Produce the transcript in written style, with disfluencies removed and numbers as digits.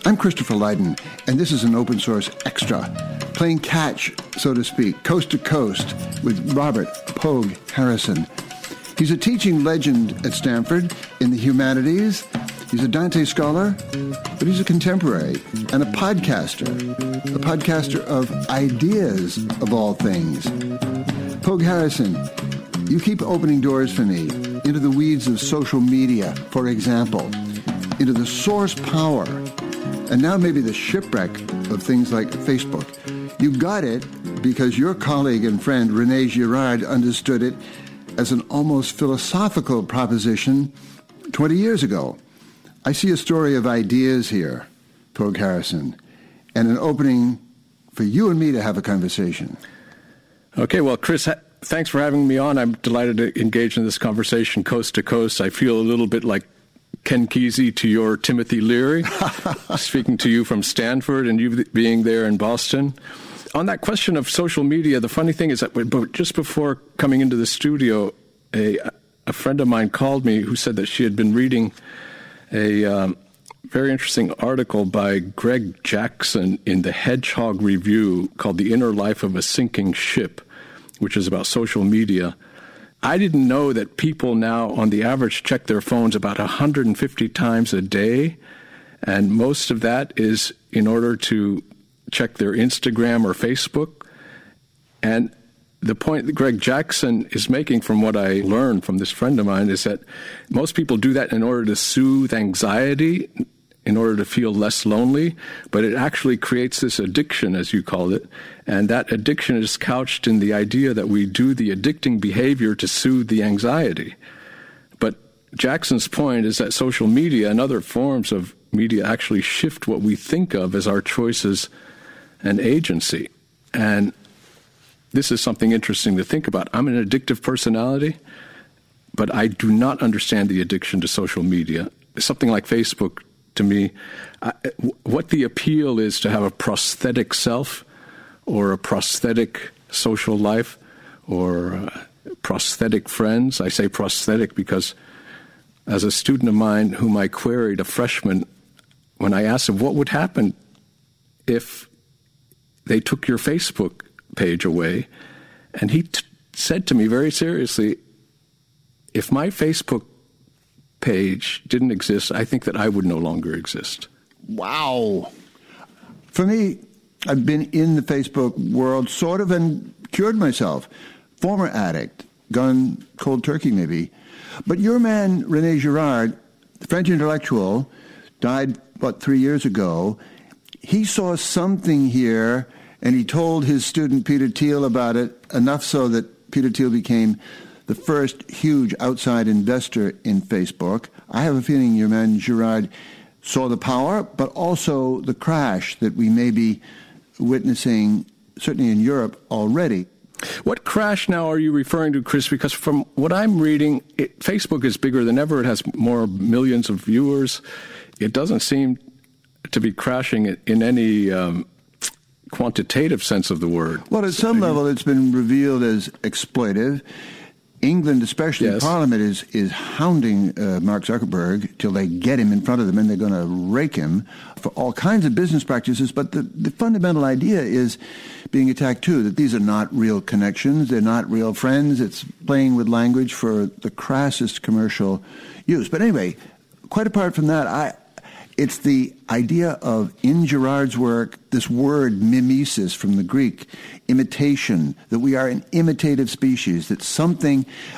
I'm Christopher Lydon, and this is an open source extra, playing catch, so to speak, coast to coast with Robert Pogue Harrison. He's a teaching legend at Stanford in the humanities. He's a Dante scholar, but he's a contemporary and a podcaster of ideas of all things. Pogue Harrison, you keep opening doors for me into the weeds of social media, for example, into the source power, and now maybe the shipwreck of things like Facebook. You got it because your colleague and friend René Girard understood it as an almost philosophical proposition 20 years ago. I see a story of ideas here, Pogue Harrison, and an opening for you and me to have a conversation. Okay, well, Chris, thanks for having me on. I'm delighted to engage in this conversation coast to coast. I feel a little bit like Ken Kesey to your Timothy Leary, speaking to you from Stanford and you being there in Boston. On that question of social media, the funny thing is that just before coming into the studio, a friend of mine called me who said that she had been reading a very interesting article by Greg Jackson in the Hedgehog Review called The Inner Life of a Sinking Ship, which is about social media. I didn't know that people now, on the average, check their phones about 150 times a day, and most of that is in order to check their Instagram or Facebook. And the point that Greg Jackson is making, from what I learned from this friend of mine, is that most people do that in order to soothe anxiety, in order to feel less lonely, but it actually creates this addiction, as you call it, and that addiction is couched in the idea that we do the addicting behavior to soothe the anxiety. But Jackson's point is that social media and other forms of media actually shift what we think of as our choices and agency. And this is something interesting to think about. I'm an addictive personality, but I do not understand the addiction to social media. Something like Facebook, to me, what the appeal is to have a prosthetic self or a prosthetic social life or prosthetic friends. I say prosthetic because as a student of mine whom I queried, a freshman, when I asked him what would happen if they took your Facebook page away, and he said to me very seriously, if my Facebook page didn't exist, I think that I would no longer exist. Wow. For me, I've been in the Facebook world sort of and cured myself. Former addict, gone cold turkey maybe. But your man, René Girard, the French intellectual, died, 3 years ago. He saw something here, and he told his student Peter Thiel about it, enough so that Peter Thiel became the first huge outside investor in Facebook. I have a feeling your man Girard saw the power, but also the crash that we may be witnessing, certainly in Europe already. What crash now are you referring to, Chris? Because from what I'm reading, Facebook is bigger than ever. It has more millions of viewers. It doesn't seem to be crashing in any quantitative sense of the word. Well, at some level, it's been revealed as exploitive. England, especially, yes. Parliament is hounding Mark Zuckerberg till they get him in front of them, and they're going to rake him for all kinds of business practices. But the fundamental idea is being attacked, too, that these are not real connections. They're not real friends. It's playing with language for the crassest commercial use. But anyway, quite apart from that, it's the idea of, in Girard's work, this word mimesis from the Greek, imitation, that we are an imitative species, that something,